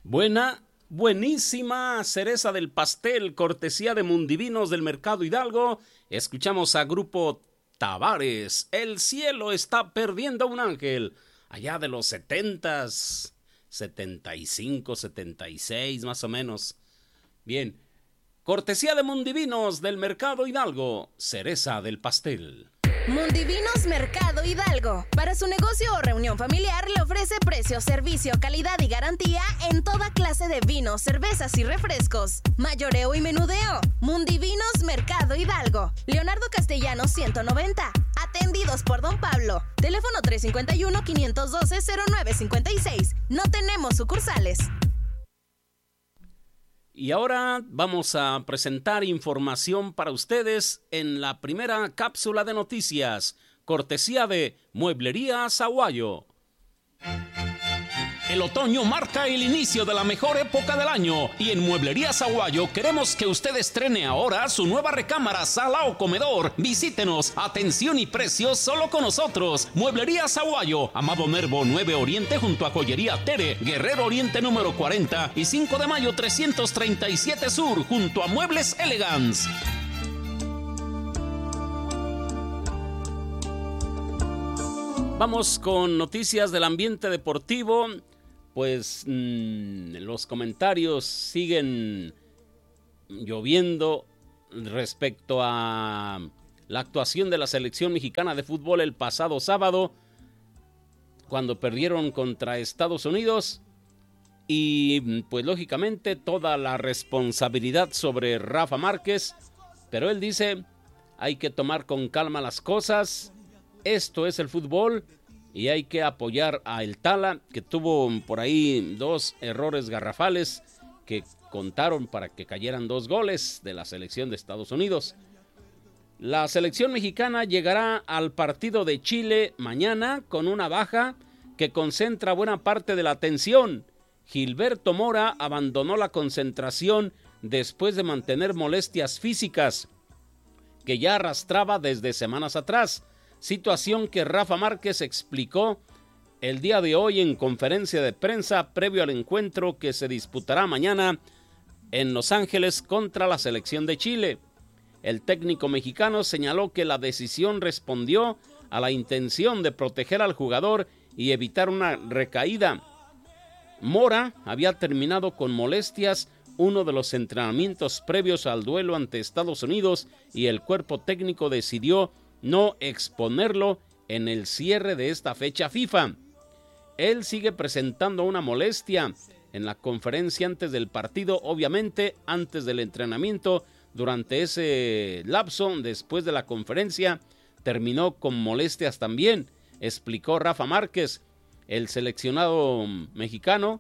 Buenísima cereza del pastel, cortesía de Mundivinos del Mercado Hidalgo. Escuchamos a Grupo Tavares, El cielo está perdiendo un ángel, allá de los 70s, 75, 76 más o menos. Bien, cortesía de Mundivinos del Mercado Hidalgo, cereza del pastel. Mundivinos Mercado Hidalgo. Para su negocio o reunión familiar le ofrece precio, servicio, calidad y garantía en toda clase de vinos, cervezas y refrescos. Mayoreo y menudeo. Mundivinos Mercado Hidalgo. Leonardo Castellanos 190. Atendidos por Don Pablo. Teléfono 351-512-0956. No tenemos sucursales. Y ahora vamos a presentar información para ustedes en la primera cápsula de noticias, cortesía de Mueblería Saguayo. El otoño marca el inicio de la mejor época del año y en Mueblería Saguayo queremos que usted estrene ahora su nueva recámara, sala o comedor. Visítenos, atención y precios solo con nosotros. Mueblería Saguayo, Amado Nervo 9 Oriente junto a Joyería Tere, Guerrero Oriente número 40 y 5 de mayo 337 Sur junto a Muebles Elegance. Vamos con noticias del ambiente deportivo. Pues los comentarios siguen lloviendo respecto a la actuación de la selección mexicana de fútbol el pasado sábado, cuando perdieron contra Estados Unidos. Y pues lógicamente toda la responsabilidad sobre Rafa Márquez, pero él dice, hay que tomar con calma las cosas, esto es el fútbol. Y hay que apoyar a El Tala, que tuvo por ahí 2 errores garrafales que contaron para que cayeran 2 goles de la selección de Estados Unidos. La selección mexicana llegará al partido de Chile mañana con una baja que concentra buena parte de la atención. Gilberto Mora abandonó la concentración después de mantener molestias físicas que ya arrastraba desde semanas atrás. Situación que Rafa Márquez explicó el día de hoy en conferencia de prensa previo al encuentro que se disputará mañana en Los Ángeles contra la selección de Chile. El técnico mexicano señaló que la decisión respondió a la intención de proteger al jugador y evitar una recaída. Mora había terminado con molestias uno de los entrenamientos previos al duelo ante Estados Unidos y el cuerpo técnico decidió no exponerlo en el cierre de esta fecha FIFA. Él sigue presentando una molestia en la conferencia antes del partido, obviamente antes del entrenamiento. Durante ese lapso, después de la conferencia, terminó con molestias también, explicó Rafa Márquez. El seleccionador mexicano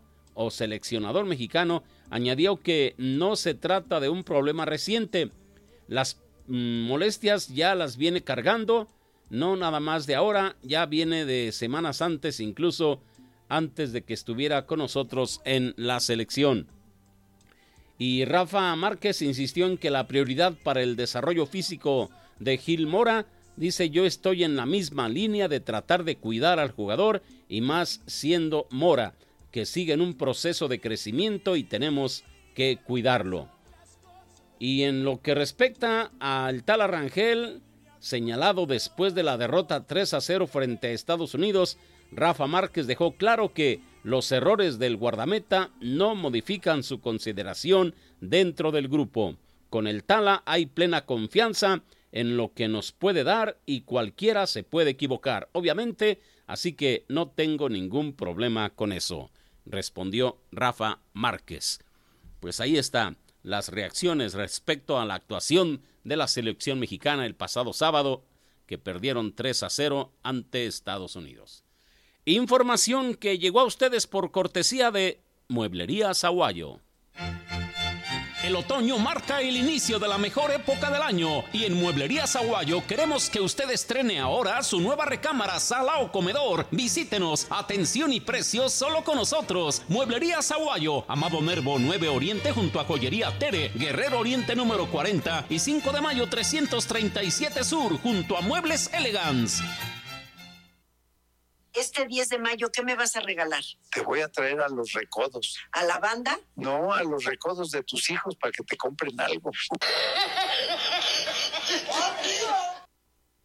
añadió que no se trata de un problema reciente. Las molestias ya las viene cargando, no nada más de ahora, ya viene de semanas antes, incluso antes de que estuviera con nosotros en la selección. Y Rafa Márquez insistió en que la prioridad para el desarrollo físico de Gil Mora, dice, yo estoy en la misma línea de tratar de cuidar al jugador y más siendo Mora, que sigue en un proceso de crecimiento y tenemos que cuidarlo. Y en lo que respecta al Tala Rangel, señalado después de la derrota 3-0 frente a Estados Unidos, Rafa Márquez dejó claro que los errores del guardameta no modifican su consideración dentro del grupo. Con el Tala hay plena confianza en lo que nos puede dar y cualquiera se puede equivocar, obviamente, así que no tengo ningún problema con eso, respondió Rafa Márquez. Pues ahí está. Las reacciones respecto a la actuación de la selección mexicana el pasado sábado, que perdieron 3-0 ante Estados Unidos. Información que llegó a ustedes por cortesía de Mueblería Saguayo. El otoño marca el inicio de la mejor época del año y en Mueblería Saguayo queremos que usted estrene ahora su nueva recámara, sala o comedor. Visítenos, atención y precios solo con nosotros. Mueblería Saguayo, Amado Nervo 9 Oriente junto a Joyería Tere, Guerrero Oriente número 40 y 5 de mayo 337 Sur junto a Muebles Elegance. Este 10 de mayo, ¿qué me vas a regalar? Te voy a traer a los recodos. ¿A la banda? No, a los recodos de tus hijos para que te compren algo.